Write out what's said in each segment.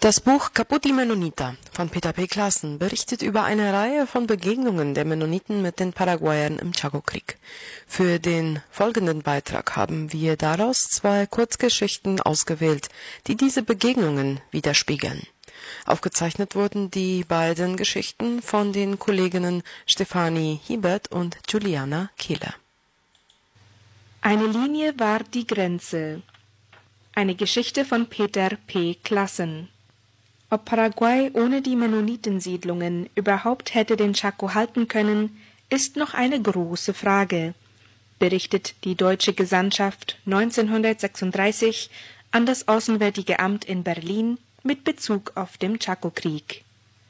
Das Buch Caput y Menonita von Peter P. Classen berichtet über eine Reihe von Begegnungen der Mennoniten mit den Paraguayern im Chaco-Krieg. Für den folgenden Beitrag haben wir daraus 2 Kurzgeschichten ausgewählt, die diese Begegnungen widerspiegeln. Aufgezeichnet wurden die beiden Geschichten von den Kolleginnen Stefanie Hiebert und Juliana Kehler. Eine Linie war die Grenze. Eine Geschichte von Peter P. Classen. Ob Paraguay ohne die Mennonitensiedlungen überhaupt hätte den Chaco halten können, ist noch eine große Frage, berichtet die deutsche Gesandtschaft 1936 an das Auswärtige Amt in Berlin mit Bezug auf den Chaco-Krieg.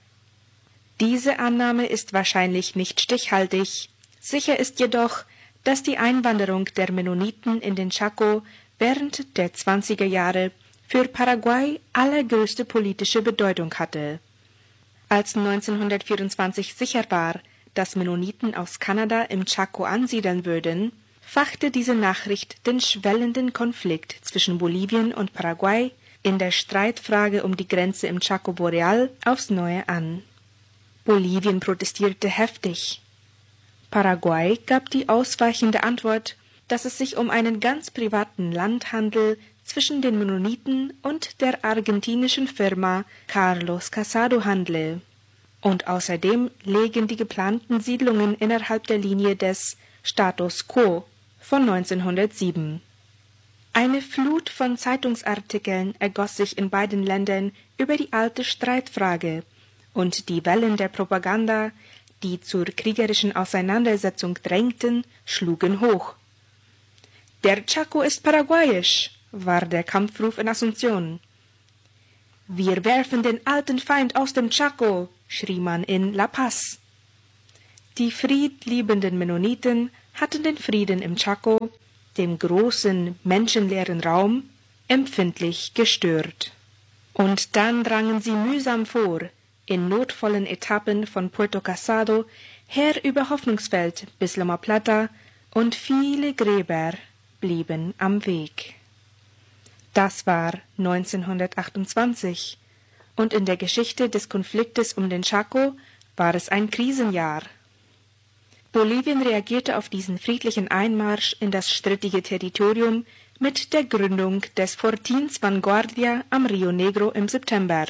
Diese Annahme ist wahrscheinlich nicht stichhaltig. Sicher ist jedoch, dass die Einwanderung der Mennoniten in den Chaco während der 20er Jahre für Paraguay allergrößte politische Bedeutung hatte. Als 1924 sicher war, dass Mennoniten aus Kanada im Chaco ansiedeln würden, fachte diese Nachricht den schwellenden Konflikt zwischen Bolivien und Paraguay in der Streitfrage um die Grenze im Chaco Boreal aufs Neue an. Bolivien protestierte heftig. Paraguay gab die ausweichende Antwort, dass es sich um einen ganz privaten Landhandel zwischen den Mennoniten und der argentinischen Firma Carlos Casado handle. Und außerdem lägen die geplanten Siedlungen innerhalb der Linie des Status quo von 1907. Eine Flut von Zeitungsartikeln ergoss sich in beiden Ländern über die alte Streitfrage, und die Wellen der Propaganda, die zur kriegerischen Auseinandersetzung drängten, schlugen hoch. »Der Chaco ist paraguayisch«, war der Kampfruf in Asunción. »Wir werfen den alten Feind aus dem Chaco«, schrie man in La Paz. Die friedliebenden Mennoniten hatten den Frieden im Chaco, dem großen, menschenleeren Raum, empfindlich gestört. Und dann drangen sie mühsam vor, in notvollen Etappen von Puerto Casado her über Hoffnungsfeld bis Loma Plata, und viele Gräber blieben am Weg. Das war 1928, und in der Geschichte des Konfliktes um den Chaco war es ein Krisenjahr. Bolivien reagierte auf diesen friedlichen Einmarsch in das strittige Territorium mit der Gründung des Fortins Vanguardia am Rio Negro im September.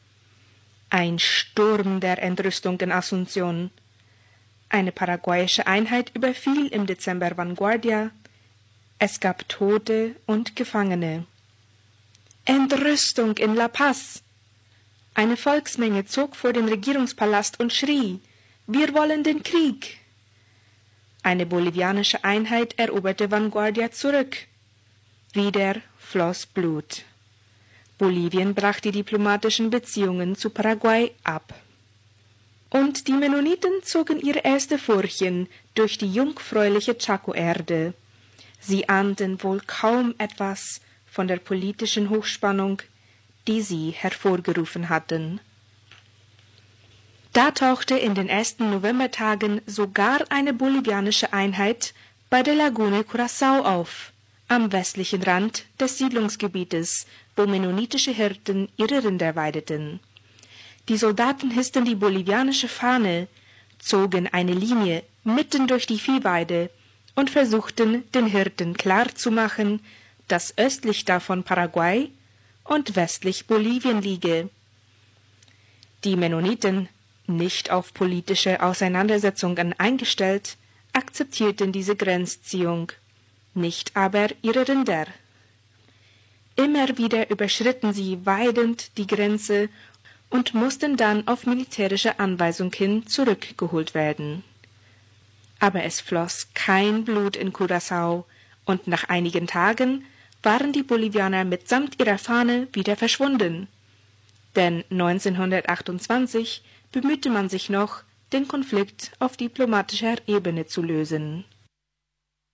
Ein Sturm der Entrüstung in Asunción. Eine paraguayische Einheit überfiel im Dezember Vanguardia. Es gab Tote und Gefangene. Entrüstung in La Paz! Eine Volksmenge zog vor den Regierungspalast und schrie: »Wir wollen den Krieg!« Eine bolivianische Einheit eroberte Vanguardia zurück. Wieder floss Blut. Bolivien brach die diplomatischen Beziehungen zu Paraguay ab. Und die Mennoniten zogen ihre erste Furchen durch die jungfräuliche Chaco-Erde. Sie ahnten wohl kaum etwas von der politischen Hochspannung, die sie hervorgerufen hatten. Da tauchte in den ersten Novembertagen sogar eine bolivianische Einheit bei der Lagune Curaçao auf, am westlichen Rand des Siedlungsgebietes, wo mennonitische Hirten ihre Rinder weideten. Die Soldaten hissten die bolivianische Fahne, zogen eine Linie mitten durch die Viehweide und versuchten, den Hirten klarzumachen, dass östlich davon Paraguay und westlich Bolivien liege. Die Mennoniten, nicht auf politische Auseinandersetzungen eingestellt, akzeptierten diese Grenzziehung, nicht aber ihre Rinder. Immer wieder überschritten sie weidend die Grenze und mussten dann auf militärische Anweisung hin zurückgeholt werden. Aber es floss kein Blut in Curaçao, und nach einigen Tagen waren die Bolivianer mitsamt ihrer Fahne wieder verschwunden. Denn 1928 bemühte man sich noch, den Konflikt auf diplomatischer Ebene zu lösen.